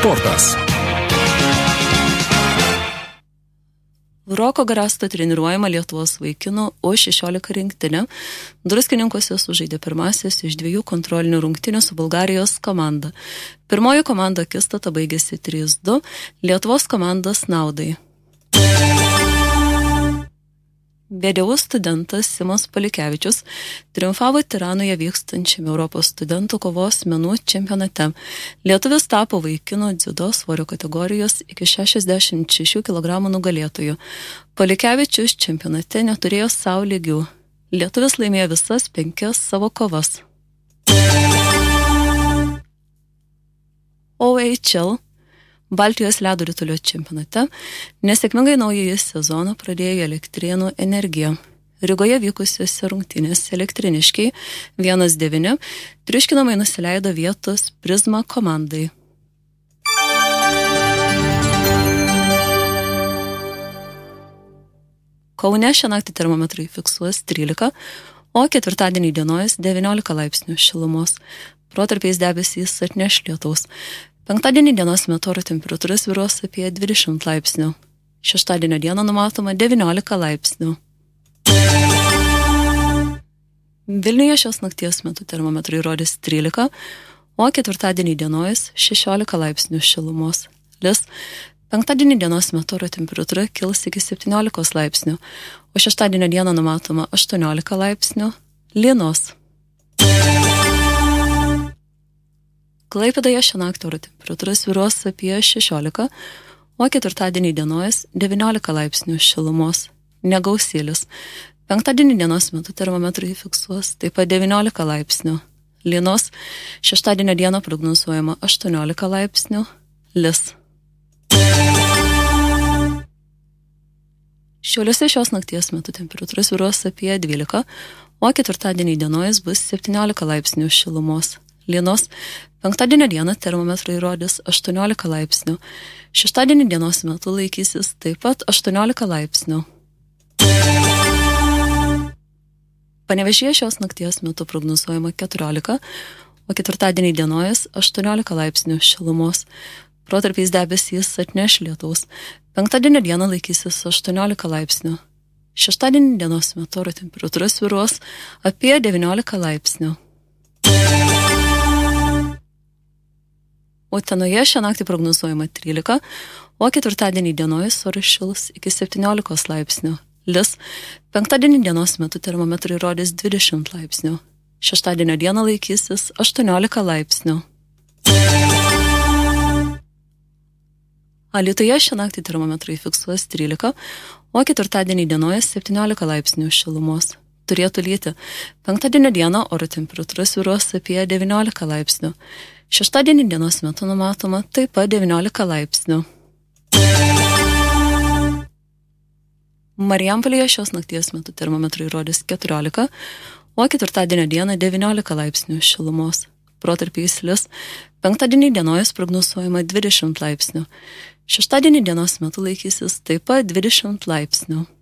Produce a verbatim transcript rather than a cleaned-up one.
Sportas. Roko Garasto treniruojama Lietuvos vaikinų U šešiolika rinktinė. Druskininkuose sužaidė pirmasis iš dviejų kontrolinių rungtynių su Bulgarijos komanda. Pirmoji komanda akistata baigėsi trys du Lietuvos komandos naudai. V D U studentas Simas Polikevičius triumfavo Tiranoje vykstančiame Europos studentų kovos menų čempionate. Lietuvis tapo vaikinų dziudo svorio kategorijos iki šešiasdešimt šešių kilogramų nugalėtojų. Polikevičius čempionate neturėjo savo lygių. Lietuvis laimėjo visas penkias savo kovas. O H L Baltijos ledo ritulio čempionate nesėkmingai naująjį sezoną pradėjo Elektrėnų Energija. Rygoje vykusiose rungtynėse elektrėniškiai vienas devyni triuškinamai nusileido vietos Prizma komandai. Kaune šią naktį termometrai fiksuos trylika, o ketvirtadienį dienojas devyniolika laipsnių šilumos. Protarpiais debesys atneš lietaus. Penktadienį dienos metu oro temperatūra svyruos apie dvidešimt laipsnių. Šeštadienio dieną numatoma devyniolika laipsnių. Vilniuje šios nakties metu termometrai rodys trylika, o ketvirtadienį dienojas šešiolika laipsnių šilumos. Lis, penktadienį dienos metu oro temperatūra kils iki septyniolikos laipsnių, o šeštadienio dieną numatoma aštuoniolika laipsnių. Lynos. Klaipėdoje šią naktį oro temperatūra svyruos apie šešiolika, o ketvirtadienį dienojas devyniolika laipsnių šilumos. Negausylis. Penktadienį dienos metu termometrai fiksuos taip pat devyniolika laipsnių. Lynos. Šeštadienio dieną prognozuojama aštuoniolika laipsnių. Lis. Šiauliuose šios nakties metu temperatūra svyruos apie dvylika, o ketvirtadienį dienojas bus septyniolika laipsnių šilumos. Lynos. Penktadienio dieną termometrai rodys aštuoniolika laipsnių. Šeštadienį dienos metu laikysis taip pat aštuoniolika laipsnių. Panevėžyje šios nakties metu prognozuojama keturiolika, o ketvirtadienį dienojas aštuoniolika laipsnių šilumos. Protarpiais debesys atneš lietaus. Penktadienio dieną laikysis aštuoniolika laipsnių. Šeštadienį dienos metu oro temperatūra svyruos apie devyniolika laipsnių. Utenoje šią naktį prognozuojama trylika, o ketvirtadienį dienojas oras šils iki septyniolikos laipsnių. Lis, penktadienį dienos metu termometrai rodys dvidešimt laipsnių. Šeštadienio dieną laikysis aštuoniolika laipsnių. Alytuje šią naktį termometrai fiksuos trylika, o ketvirtadienį dienojas septyniolika laipsnių šilumos. Turėtų lyti. Penktadienio dieną oro temperatūra svyruos apie devyniolika laipsnių. Šeštadienį dienos metu numatoma taip pat devyniolika laipsnių. Marijampolėje šios nakties metu termometrai rodys keturiolika, o ketvirtadienio dieną devyniolika laipsnių šilumos. Protarpiais lis. Penktadienį dienojas prognozuojama dvidešimt laipsnių. Šeštadienį dienos metu laikysis taip pat dvidešimt laipsnių.